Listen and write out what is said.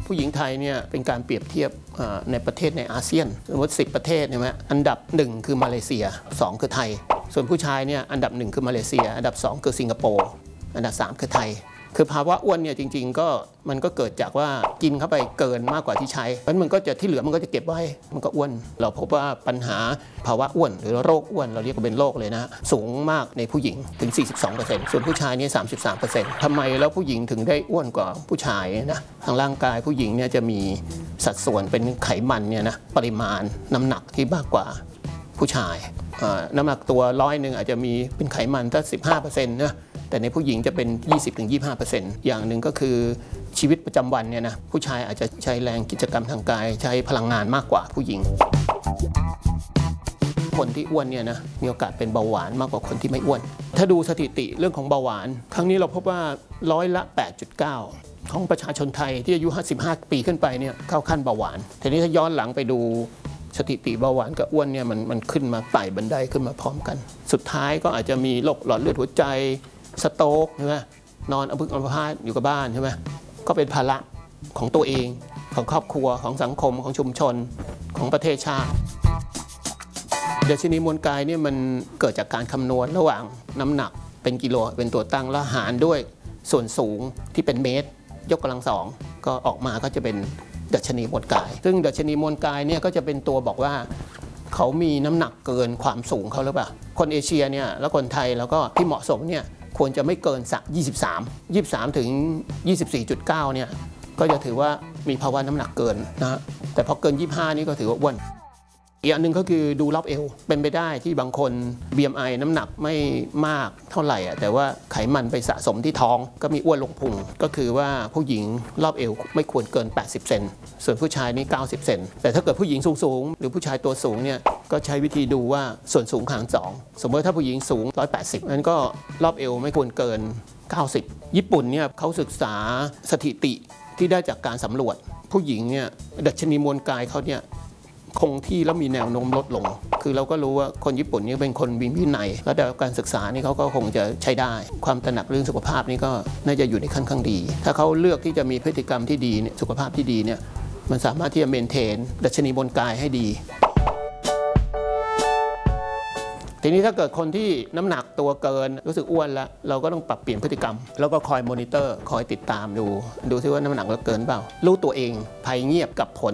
ผู้หญิงไทยเนี่ยเป็นการเปรียบเทียบในประเทศในอาเซียนสมมติ10ประเทศใช่ไหมอันดับ1คือมาเลเซีย2คือไทยส่วนผู้ชายเนี่ยอันดับ1คือมาเลเซียอันดับ2คือสิงคโปร์อันดับ3คือไทยคือภาวะอ้วนเนี่ยจริงๆก็มันก็เกิดจากว่ากินเข้าไปเกินมากกว่าที่ใช้เพราะมันก็จะที่เหลือมันก็จะเก็บไว้มันก็อ้วนเราพบว่าปัญหาภาวะอ้วนหรือโรคอ้วนเราเรียกว่าเป็นโรคเลยนะสูงมากในผู้หญิงถึง 42% ส่วนผู้ชายนี่ 33% ทำไมแล้วผู้หญิงถึงได้อ้วนกว่าผู้ชายนะทางร่างกายผู้หญิงเนี่ยจะมีสัดส่วนเป็นไขมันเนี่ยนะปริมาณน้ำหนักที่มากกว่าผู้ชายน้ำหนักตัว100อาจจะมีเป็นไขมันตั้ง 15% นะแต่ในผู้หญิงจะเป็น 20-25% อย่างหนึ่งก็คือชีวิตประจำวันเนี่ยนะผู้ชายอาจจะใช้แรงกิจกรรมทางกายใช้พลังงานมากกว่าผู้หญิงคนที่อ้วนเนี่ยนะมีโอกาสเป็นเบาหวานมากกว่าคนที่ไม่อ้วนถ้าดูสถิติเรื่องของเบาหวานครั้งนี้เราพบว่า8.9%ของประชาชนไทยที่อายุ55 ปีขึ้นไปเนี่ยเข้าขั้นเบาหวานทีนี้ถ้าย้อนหลังไปดูสถิติเบาหวานกับอ้วนเนี่ยมันขึ้นมาไต่บันไดขึ้นมาพร้อมกันสุดท้ายก็อาจจะมีโรคหลอดเลือดหัวใจสโตรกใช่ไหมนอนอัมพาตอยู่กับบ้านใช่ไหมก็เป็นภาระของตัวเองของครอบครัวของสังคมของชุมชนของประเทศชาติดัชนีมวลกายเนี่ยมันเกิดจากการคำนวณระหว่างน้ำหนักเป็นกิโลเป็นตัวตั้งแล้วหารด้วยส่วนสูงที่เป็นเมตรยกกำลัง2ก็ออกมาก็จะเป็นดัชนีมวลกายซึ่งดัชนีมวลกายเนี่ยก็จะเป็นตัวบอกว่าเขามีน้ำหนักเกินความสูงเขาหรือเปล่าคนเอเชียเนี่ยแล้วคนไทยแล้วก็ที่เหมาะสมเนี่ยควรจะไม่เกิน23ถึง 24.9 เนี่ยก็จะถือว่ามีภาวะน้ำหนักเกินนะแต่พอเกิน25นี่ก็ถือว่าอ้วนอีกอันหนึ่งก็คือดูรอบเอวเป็นไปได้ที่บางคน BMI น้ำหนักไม่มากเท่าไหร่แต่ว่าไขมันไปสะสมที่ท้องก็มีอ้วนลงพุงก็คือว่าผู้หญิงรอบเอวไม่ควรเกิน80 เซนส่วนผู้ชายนี่90 เซนแต่ถ้าเกิดผู้หญิงสูงหรือผู้ชายตัวสูงเนี่ยก็ใช้วิธีดูว่าส่วนสูงหาร2สมมติถ้าผู้หญิงสูง180นั้นก็รอบเอวไม่ควรเกิน90ญี่ปุ่นเนี่ยเขาศึกษาสถิติที่ได้จากการสำรวจผู้หญิงเนี่ยดัชนีมวลกายเขาเนี่ยคงที่แล้วมีแนวโน้มลดลงคือเราก็รู้ว่าคนญี่ปุ่นนี่เป็นคนมีวินัยและได้รับการศึกษานี่เขาก็คงจะใช้ได้ความตระหนักเรื่องสุขภาพนี่ก็น่าจะอยู่ในขั้นข้างดีถ้าเขาเลือกที่จะมีพฤติกรรมที่ดีเนี่ยสุขภาพที่ดีเนี่ยมันสามารถที่จะเมนเทนดัชนีมวลกายให้ดีทีนี้ถ้าเกิดคนที่น้ำหนักตัวเกินรู้สึกอ้วนแล้วเราก็ต้องปรับเปลี่ยนพฤติกรรมแล้วก็คอยมอนิเตอร์คอยติดตามดูซิว่าน้ำหนักเราเกินเปล่ารู้ตัวเองภัยเงียบกับผล